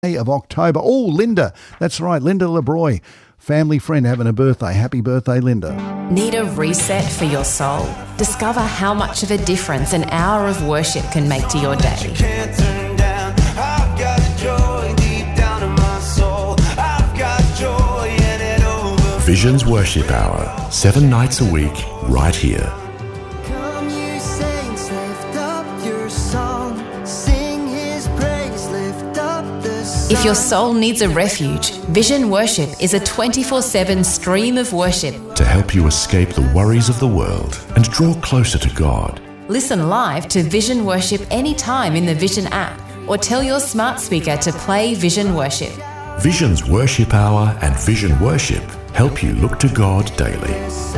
of October. Oh, Linda. That's right, Linda LeBroy, family friend, having a birthday. Happy birthday, Linda. Need a reset for your soul? Discover how much of a difference an hour of worship can make to your day. Visions Worship Hour, 7 nights a week, right here. Come you saints, lift up your song, sing his praise, lift up the song. If your soul needs a refuge, Vision Worship is a 24/7 stream of worship. To help you escape the worries of the world and draw closer to God. Listen live to Vision Worship anytime in the Vision app, or tell your smart speaker to play Vision Worship. Visions Worship Hour and Vision Worship help you look to God daily.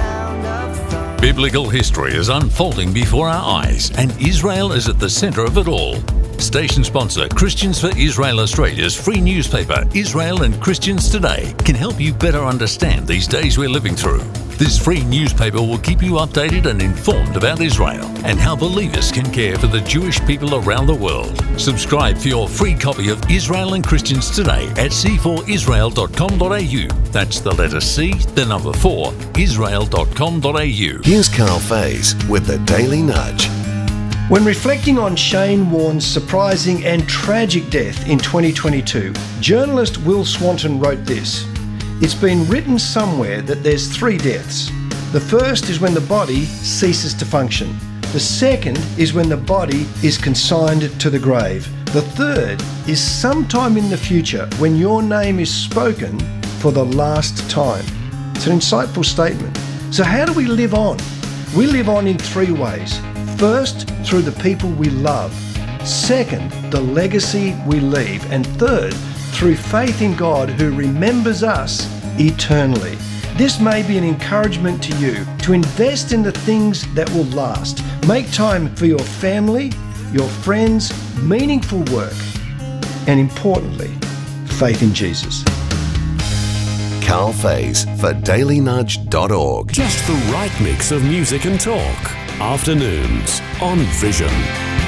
Biblical history is unfolding before our eyes, and Israel is at the centre of it all. Station sponsor Christians for Israel Australia's free newspaper, Israel and Christians Today, can help you better understand these days we're living through. This free newspaper will keep you updated and informed about Israel and how believers can care for the Jewish people around the world. Subscribe for your free copy of Israel and Christians Today at c4israel.com.au. That's the letter C, the number 4, israel.com.au. Here's Carl Faze with the Daily Nudge. When reflecting on Shane Warne's surprising and tragic death in 2022, journalist Will Swanton wrote this: "It's been written somewhere that there's 3 deaths. The first is when the body ceases to function. The second is when the body is consigned to the grave. The third is sometime in the future when your name is spoken for the last time." It's an insightful statement. So how do we live on? We live on in 3 ways. First, through the people we love. Second, the legacy we leave. And third, through faith in God who remembers us eternally. This may be an encouragement to you to invest in the things that will last. Make time for your family, your friends, meaningful work, and importantly, faith in Jesus. Carl Faze for dailynudge.org. Just the right mix of music and talk. Afternoons on Vision.